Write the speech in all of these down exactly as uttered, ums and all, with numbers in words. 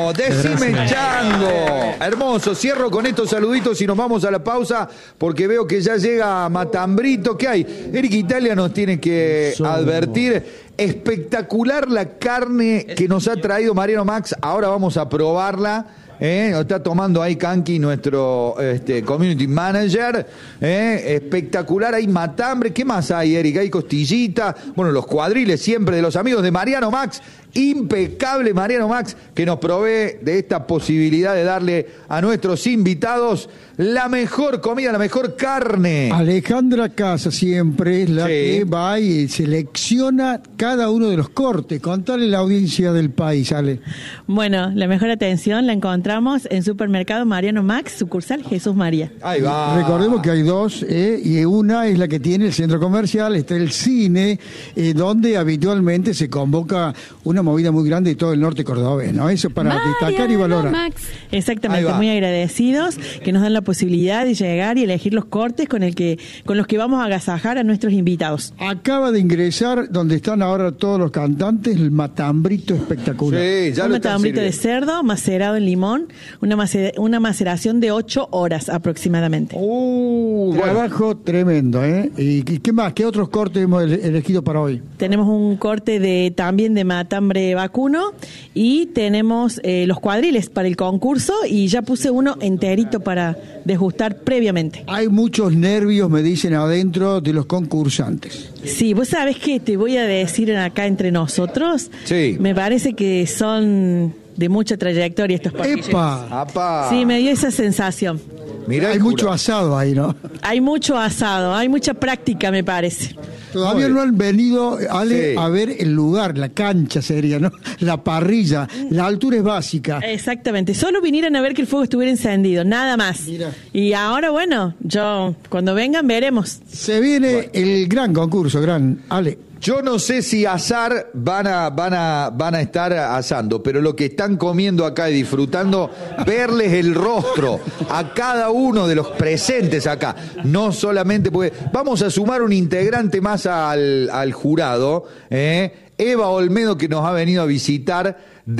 Vamos, decime Chango. Hermoso, cierro con estos saluditos y nos vamos a la pausa porque veo que ya llega Matambrito. ¿Qué hay? Eric Italia nos tiene que advertir. Espectacular la carne que nos ha traído Mariano Max. Ahora vamos a probarla. Eh, está tomando ahí Kanki, nuestro este, community manager. Eh, espectacular, hay matambre. ¿Qué más hay, Eric? Hay costillita. Bueno, los cuadriles siempre de los amigos de Mariano Max. Impecable Mariano Max, que nos provee de esta posibilidad de darle a nuestros invitados la mejor comida, la mejor carne. Alejandra Casa siempre es la sí. que va y selecciona cada uno de los cortes. Contale a la audiencia del país, Ale. Bueno, la mejor atención la encontramos en Supermercado Mariano Max, sucursal Jesús María. Ahí va. Recordemos que hay dos, eh, y una es la que tiene el centro comercial, está el cine, eh, donde habitualmente se convoca una movida muy grande de todo el norte cordobés, ¿no? Eso para Mariano destacar y valorar. Max. Exactamente, muy agradecidos que nos dan la posibilidad de llegar y elegir los cortes con el que con los que vamos a agasajar a nuestros invitados. Acaba de ingresar donde están ahora todos los cantantes el matambrito espectacular. Sí, ya un matambrito de cerdo macerado en limón, una macer, una maceración de ocho horas aproximadamente. Uh, trabajo bueno. tremendo, ¿eh? ¿Y qué más? ¿Qué otros cortes hemos elegido para hoy? Tenemos un corte de también de matambre vacuno y tenemos eh, los cuadriles para el concurso y ya puse uno enterito para degustar previamente. Hay muchos nervios, me dicen adentro, de los concursantes. Sí, vos sabés que te voy a decir acá entre nosotros, sí. me parece que son de mucha trayectoria estos parrilleros. ¡Epa! Sí, me dio esa sensación. Mirá, hay mucho asado ahí, ¿no? Hay mucho asado, hay mucha práctica, me parece. Todavía no han venido, Ale, sí. a ver el lugar, la cancha sería, ¿no? La parrilla, la altura es básica. Exactamente, solo vinieron a ver que el fuego estuviera encendido, nada más. Mira. Y ahora, bueno, yo, cuando vengan veremos. Se viene bueno. el gran concurso, gran, Ale. Yo no sé si asar van a, van a, van a estar asando, pero lo que están comiendo acá y disfrutando, verles el rostro a cada uno de los presentes acá. No solamente porque vamos a sumar un integrante más al, al jurado, ¿eh? Eva Olmedo, que nos ha venido a visitar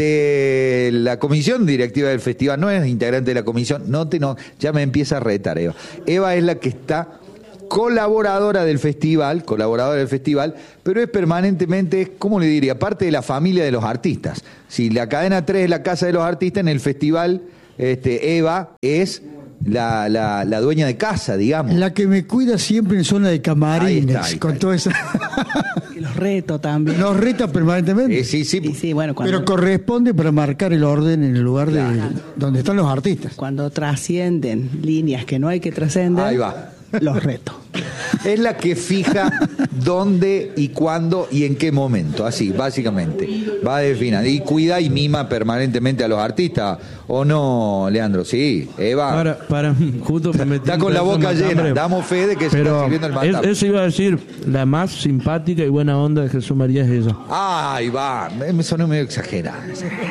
de la comisión directiva del festival. No es integrante de la comisión, no te no, ya me empieza a retar, Eva. Eva es la que está colaboradora del festival, colaboradora del festival, pero es permanentemente, ¿cómo le diría? Parte de la familia de los artistas. Si la cadena tres es la casa de los artistas, en el festival este, Eva es la, la, la dueña de casa, digamos. La que me cuida siempre en zona de camarines, ahí está, ahí con está. toda esa... Los reto también. Los reta permanentemente. Eh, sí, sí. sí, sí bueno, cuando... Pero corresponde para marcar el orden en el lugar claro. de donde están los artistas. Cuando trascienden líneas que no hay que trascender. Ahí va. Los reto. Es la que fija dónde y cuándo y en qué momento, así, básicamente. Va a definir. Y cuida y mima permanentemente a los artistas, ¿o no, Leandro? Sí, Eva. Para, para, justo me metí está con la boca llena, damos fe de que se está sirviendo el matambre. Eso iba a decir, la más simpática y buena onda de Jesús María es ella. Ahí va, me sonó medio exagerada.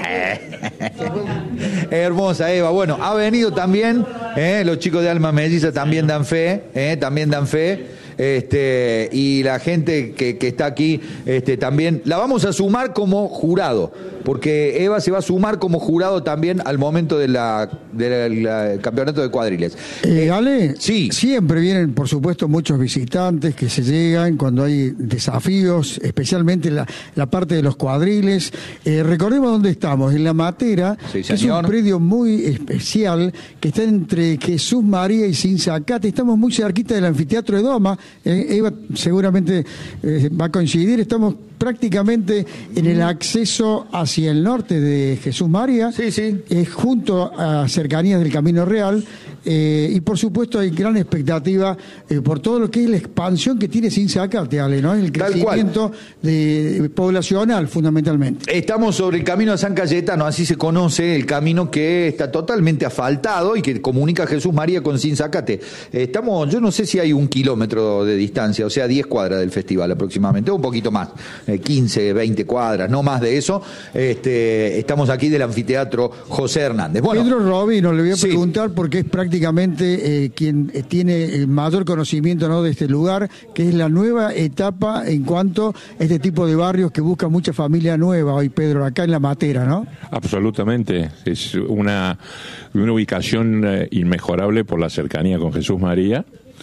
Hermosa Eva. Bueno, ha venido también, eh, los chicos de Alma Melliza también dan fe, eh, también dan fe. Este, y la gente que, que está aquí este, también la vamos a sumar como jurado, porque Eva se va a sumar como jurado también al momento del de de campeonato de cuadriles. Eh, eh, Ale, sí. Siempre vienen, por supuesto, muchos visitantes que se llegan cuando hay desafíos, especialmente la, la parte de los cuadriles. Eh, recordemos dónde estamos, en La Matera, sí, que es un predio muy especial que está entre Jesús María y Sinzacate. Estamos muy cerquita del anfiteatro de Doma. Eh, Eva seguramente eh, va a coincidir, estamos prácticamente en el acceso hacia el norte de Jesús María, sí, sí. Eh, junto a cercanías del Camino Real, eh, y por supuesto hay gran expectativa eh, por todo lo que es la expansión que tiene Sinzacate, Ale, ¿no? El crecimiento de, poblacional fundamentalmente. Estamos sobre el camino de San Cayetano, así se conoce el camino que está totalmente asfaltado y que comunica Jesús María con Sinzacate. Estamos, yo no sé si hay un kilómetro de distancia, o sea, diez cuadras del festival aproximadamente, o un poquito más. eh, quince, veinte cuadras, no más de eso. Este, estamos aquí del anfiteatro José Hernández. Bueno, Pedro Robino, le voy a sí. preguntar porque es prácticamente eh, quien tiene el mayor conocimiento, ¿no?, de este lugar, que es la nueva etapa en cuanto a este tipo de barrios que busca mucha familia nueva hoy, Pedro, acá en La Matera, ¿no? Absolutamente, es una, una ubicación eh, inmejorable por la cercanía con Jesús María,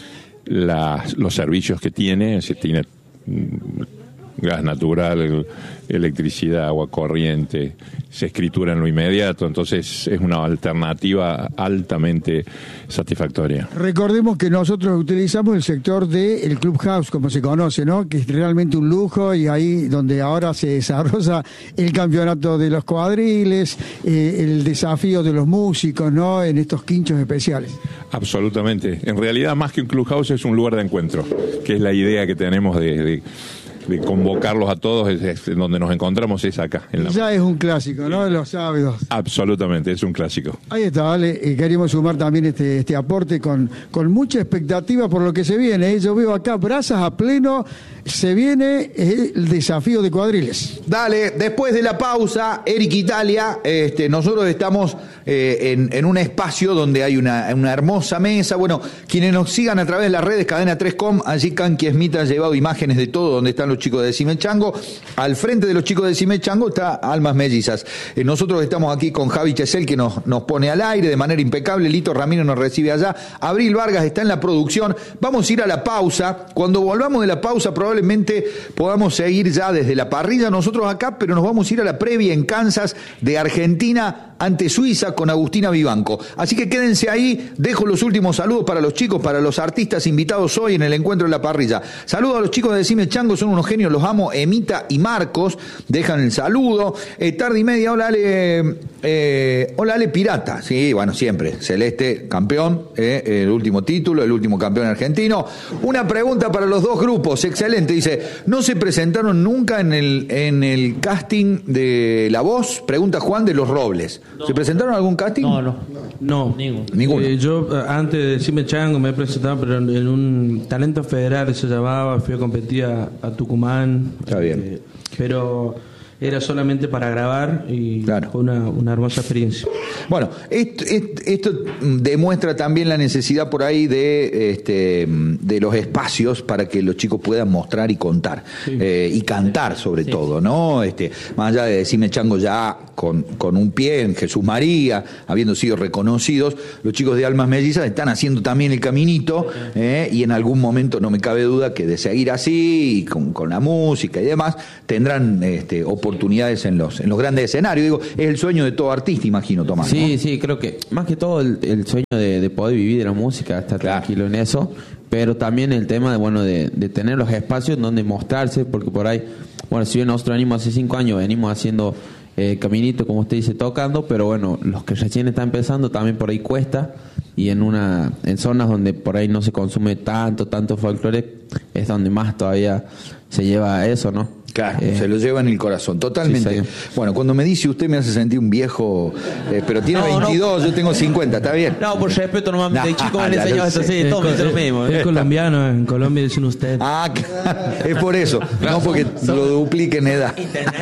las, los servicios que tiene, se tiene mm, gas natural, electricidad, agua corriente, se escritura en lo inmediato, entonces es una alternativa altamente satisfactoria. Recordemos que nosotros utilizamos el sector del Clubhouse, como se conoce, ¿no?, que es realmente un lujo, y ahí donde ahora se desarrolla el campeonato de los cuadriles, eh, el desafío de los músicos, ¿no?, en estos quinchos especiales. Absolutamente, en realidad más que un Clubhouse es un lugar de encuentro, que es la idea que tenemos de... de de convocarlos a todos, es, es, donde nos encontramos es acá. En la... Ya es un clásico, ¿no?, de los sábados. Absolutamente, es un clásico. Ahí está, vale. Eh, queríamos sumar también este, este aporte con, con mucha expectativa por lo que se viene. ¿eh? Yo veo acá brasas a pleno, se viene el desafío de cuadriles. Dale, después de la pausa, Eric Italia, este, nosotros estamos eh, en, en un espacio donde hay una, una hermosa mesa. Bueno, quienes nos sigan a través de las redes, Cadena tres punto com, allí Kanki Smith ha llevado imágenes de todo, donde están los chicos de Decime Chango. Al frente de los chicos de Decime Chango está Almas Mellizas. Eh, nosotros estamos aquí con Javi Chesel, que nos, nos pone al aire de manera impecable. Lito Ramírez nos recibe allá. Abril Vargas está en la producción. Vamos a ir a la pausa. Cuando volvamos de la pausa, probablemente podamos seguir ya desde la parrilla nosotros acá, pero nos vamos a ir a la previa en Kansas de Argentina ante Suiza con Agustina Vivanco. Así que quédense ahí. Dejo los últimos saludos para los chicos, para los artistas invitados hoy en el encuentro de la parrilla. Saludos a los chicos de Decime Chango, son unos genios, los amo. Emita y Marcos dejan el saludo. Eh, tarde y media, hola Ale, eh, hola Ale Pirata. Sí, bueno, siempre. Celeste, campeón, eh, el último título, el último campeón argentino. Una pregunta para los dos grupos, excelente. Dice, ¿no se presentaron nunca en el, en el casting de La Voz? Pregunta Juan de los Robles. No. ¿Se presentaron en algún casting? No, no. No, ninguno. Ninguno. Eh, yo, antes de Decime Chango, me he presentado, pero en, en un talento federal se llamaba, fui a competir a, a Tucumán. Está bien. Eh, pero era solamente para grabar y claro. fue una, una hermosa experiencia. Bueno, esto, esto demuestra también la necesidad por ahí de, este, de los espacios para que los chicos puedan mostrar y contar, sí. eh, y cantar sobre sí. todo, ¿no? Este, más allá de Decime Chango ya con, con un pie en Jesús María, habiendo sido reconocidos, los chicos de Almas Mellizas están haciendo también el caminito, eh, y en algún momento no me cabe duda que de seguir así, y con, con la música y demás, tendrán este, oportunidades en los, en los grandes escenarios. Digo, es el sueño de todo artista, imagino, Tomás. Sí, ¿no? sí, creo que más que todo el, el sueño de, de poder vivir de la música, estar claro. tranquilo en eso, pero también el tema de, bueno, de, de tener los espacios donde mostrarse, porque por ahí, bueno, si bien nosotros venimos hace cinco años, venimos haciendo eh, caminito, como usted dice, tocando, pero bueno, los que recién están empezando también por ahí cuesta, y en una en zonas donde por ahí no se consume tanto, tanto folclore, es donde más todavía se lleva eso, ¿no? Claro, eh, se lo lleva en el corazón, totalmente. Sí, bueno, cuando me dice usted me hace sentir un viejo, eh, pero tiene no, veintidós, no. Yo tengo cincuenta, ¿está bien? No, por respeto, nomás no, de chico me han enseñado eso, sí, todo es, lo mismo. Es colombiano, en Colombia dicen usted. Ah, es por eso, no porque lo duplique en edad.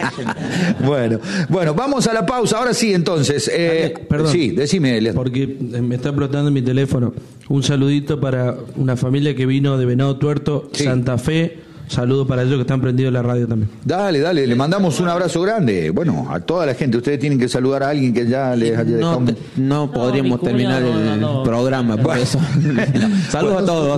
bueno, bueno, vamos a la pausa, ahora sí, entonces. Eh, Perdón, sí, decime. Porque me está explotando mi teléfono. Un saludito para una familia que vino de Venado Tuerto, sí. Santa Fe. Saludos para ellos que están prendidos en la radio también. Dale, dale, le mandamos un abrazo grande. Bueno, a toda la gente. Ustedes tienen que saludar a alguien que ya les haya dejado. No, no podríamos no, terminar no, el no, no. programa por bueno. eso. Saludos a todos.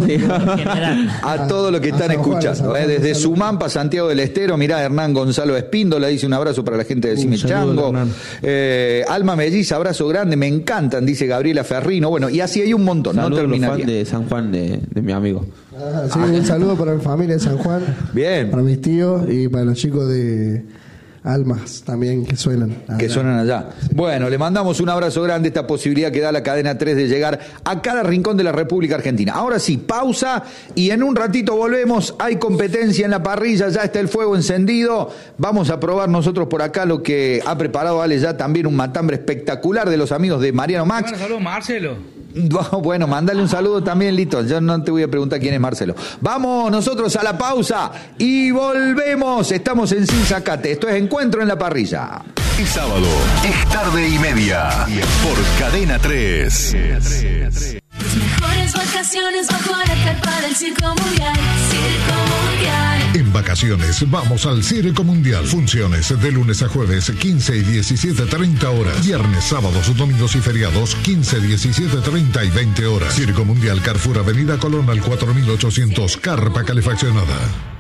A todos los que están escuchando. ¿eh? Desde Sumampa, Santiago del Estero, mirá, Hernán Gonzalo Espíndola dice un abrazo para la gente de Decime Chango. Eh, Alma Melliza, abrazo grande, me encantan, dice Gabriela Ferrino. Bueno, y así hay un montón. Saludos no terminaría. A los fans de San Juan, de, de mi amigo. Ah, sí, un saludo para mi familia de San Juan. Bien. Para mis tíos y para los chicos de Almas también que suenan allá. Que suenan allá. Sí. Bueno, le mandamos un abrazo grande, esta posibilidad que da la Cadena tres de llegar a cada rincón de la República Argentina. Ahora sí, pausa y en un ratito volvemos. Hay competencia en la parrilla, ya está el fuego encendido. Vamos a probar nosotros por acá lo que ha preparado Ale ya también, un matambre espectacular de los amigos de Mariano Max. Bueno, saludos, Marcelo. Bueno, mándale un saludo también, Lito. Yo no te voy a preguntar quién es Marcelo. Vamos nosotros a la pausa y volvemos. Estamos en Sin Sacate. Esto es Encuentro en la Parrilla. Es sábado, es tarde y media. Por Cadena tres. Las mejores vacaciones bajo la carpa del Circo Mundial. Circo Mundial. En vacaciones vamos al Circo Mundial. Funciones de lunes a jueves, quince y diecisiete treinta horas. Viernes, sábados, domingos y feriados, quince, diecisiete treinta y veinte horas. Circo Mundial, Carrefour, Avenida Colón al cuatro mil ochocientos, carpa calefaccionada.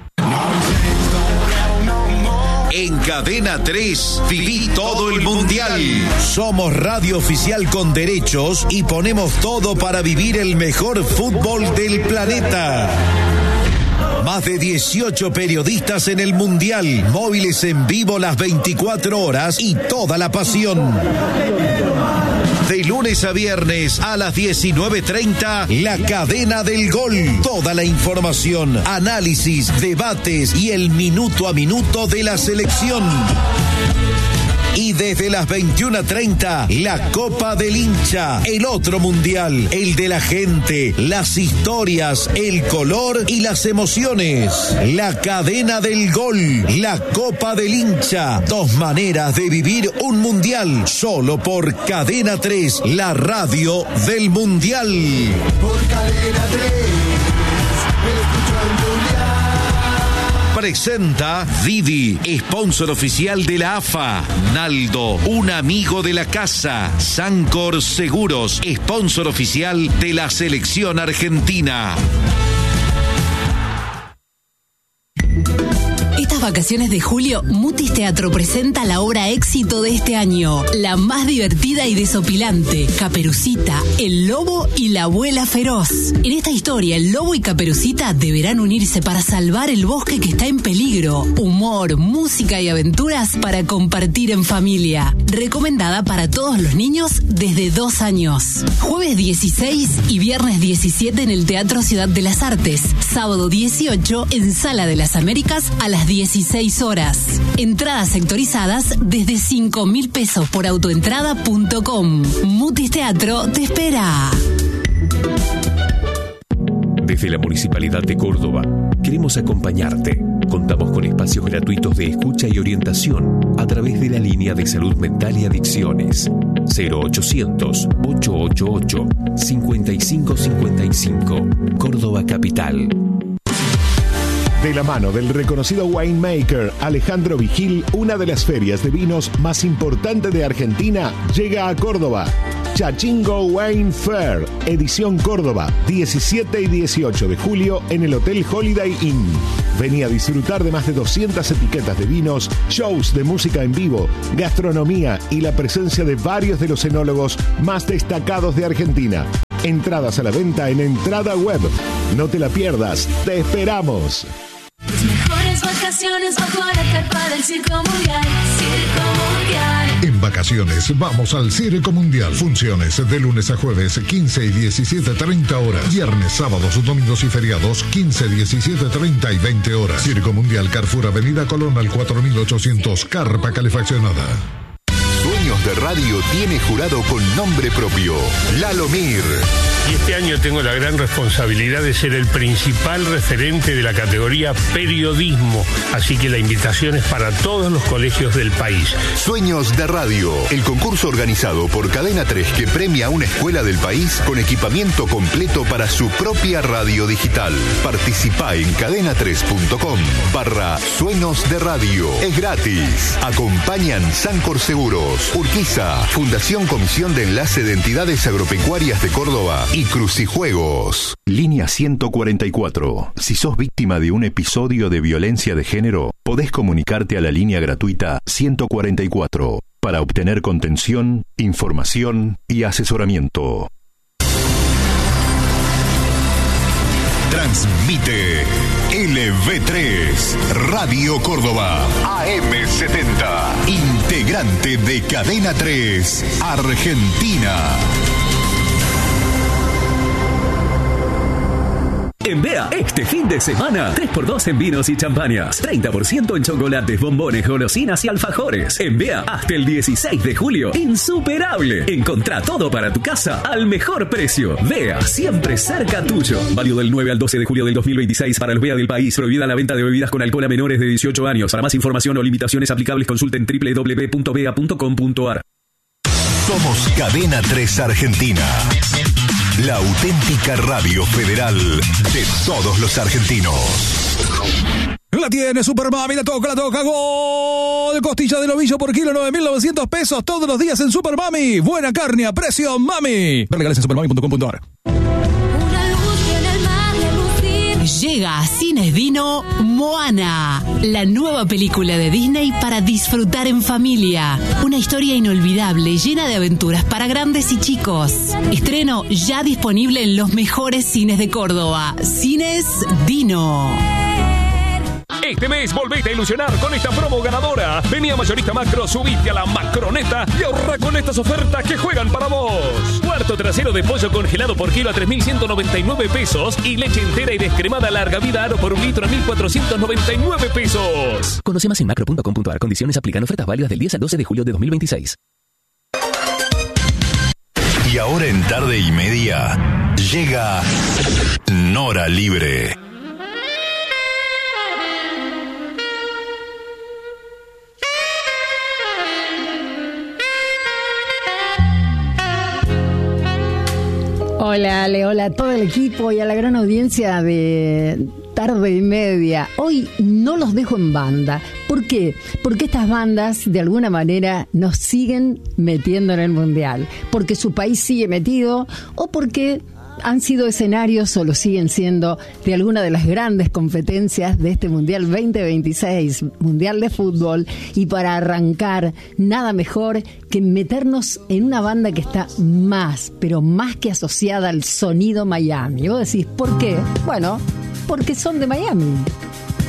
En Cadena tres, viví todo el Mundial. Somos radio oficial con derechos y ponemos todo para vivir el mejor fútbol del planeta. Más de dieciocho periodistas en el Mundial, móviles en vivo las veinticuatro horas y toda la pasión. De lunes a viernes a las diecinueve treinta, La Cadena del Gol. Toda la información, análisis, debates y el minuto a minuto de la selección. Y desde las veintiuna treinta, la Copa del Hincha, el otro mundial, el de la gente, las historias, el color y las emociones. La Cadena del Gol, la Copa del Hincha, dos maneras de vivir un mundial, solo por Cadena tres, la radio del mundial. Por Cadena tres, escucho el mundial. Presenta Didi, sponsor oficial de la A F A. Naldo, un amigo de la casa. Sancor Seguros, sponsor oficial de la selección argentina. Estas vacaciones de julio, Mutis Teatro presenta la obra éxito de este año, la más divertida y desopilante, Caperucita, el lobo y la abuela feroz. En esta historia, el lobo y Caperucita deberán unirse para salvar el bosque que está en peligro. Humor, música y aventuras para compartir en familia. Recomendada para todos los niños desde dos años. Jueves dieciséis y viernes diecisiete en el Teatro Ciudad de las Artes. Sábado dieciocho en Sala de las Américas a las dieciséis horas. Entradas sectorizadas desde cinco mil pesos por autoentrada punto com. Mutis Teatro te espera. Desde la Municipalidad de Córdoba, queremos acompañarte. Contamos con espacios gratuitos de escucha y orientación a través de la línea de salud mental y adicciones. cero ochocientos, ochocientos ochenta y ocho, cincuenta y cinco cincuenta y cinco. Córdoba Capital. De la mano del reconocido winemaker Alejandro Vigil, una de las ferias de vinos más importantes de Argentina llega a Córdoba. Chachingo Wine Fair, edición Córdoba, diecisiete y dieciocho de julio en el Hotel Holiday Inn. Vení a disfrutar de más de doscientas etiquetas de vinos, shows de música en vivo, gastronomía y la presencia de varios de los enólogos más destacados de Argentina. Entradas a la venta en Entrada Web. No te la pierdas, te esperamos. Las mejores vacaciones bajo la carpa del Circo Mundial. Circo Mundial. En vacaciones vamos al Circo Mundial. Funciones de lunes a jueves, quince y diecisiete treinta horas. Viernes, sábados, domingos y feriados, quince, diecisiete treinta y veinte horas. Circo Mundial, Carrefour, Avenida Colón al cuatro mil ochocientos, carpa calefaccionada. Sueños de Radio tiene jurado con nombre propio, Lalo Mir. Y este año tengo la gran responsabilidad de ser el principal referente de la categoría periodismo, así que la invitación es para todos los colegios del país. Sueños de Radio, el concurso organizado por Cadena tres que premia a una escuela del país con equipamiento completo para su propia radio digital. Participá en cadena tres punto com barra Sueños de Radio. Es gratis. Acompañan Sancor Seguros, Urquiza, Fundación Comisión de Enlace de Entidades Agropecuarias de Córdoba y Crucijuegos. Línea ciento cuarenta y cuatro. Si sos víctima de un episodio de violencia de género, podés comunicarte a la línea gratuita ciento cuarenta y cuatro para obtener contención, información y asesoramiento. Transmite L V tres, Radio Córdoba, A M setenta, integrante de Cadena tres, Argentina. En Bea, este fin de semana, tres por dos en vinos y champañas, treinta por ciento en chocolates, bombones, golosinas y alfajores. En Bea, hasta el dieciséis de julio, insuperable. Encontrá todo para tu casa al mejor precio. Bea, siempre cerca tuyo. Válido del nueve al doce de julio del dos mil veintiséis para los Bea del país. Prohibida la venta de bebidas con alcohol a menores de dieciocho años. Para más información o limitaciones aplicables, consulten doble u doble u doble u punto bea punto com punto a r. Somos Cadena tres Argentina. La auténtica radio federal de todos los argentinos. La tiene Super Mami, la toca, la toca, gol. Costilla de novillo por kilo, nueve mil novecientos pesos todos los días en Super Mami. Buena carne a precio, mami. Ver legales en supermami punto com punto a r. Llega a Cines Dino Moana, la nueva película de Disney para disfrutar en familia. Una historia inolvidable, llena de aventuras para grandes y chicos. Estreno ya disponible en los mejores cines de Córdoba. Cines Dino. Este mes volvete a ilusionar con esta promo ganadora. Vení a Mayorista Macro, subite a la Macroneta y ahorra con estas ofertas que juegan para vos. Cuarto trasero de pollo congelado por kilo a tres mil ciento noventa y nueve pesos y leche entera y descremada larga vida Aro por un litro a mil cuatrocientos noventa y nueve pesos. Conoce más en macro punto com punto a r. Condiciones aplican. Ofertas válidas del diez al doce de julio de dos mil veintiséis. Y ahora en Tarde y Media llega Nora Libre. Hola, Ale, hola a todo el equipo y a la gran audiencia de Tarde y Media. Hoy no los dejo en banda. ¿Por qué? Porque estas bandas de alguna manera nos siguen metiendo en el Mundial. Porque su país sigue metido o porque han sido escenarios o lo siguen siendo de alguna de las grandes competencias de este Mundial veinte veintiséis, Mundial de Fútbol. Y para arrancar, nada mejor que meternos en una banda que está más, pero más que asociada al sonido Miami. Vos decís, ¿por qué? Bueno, porque son de Miami.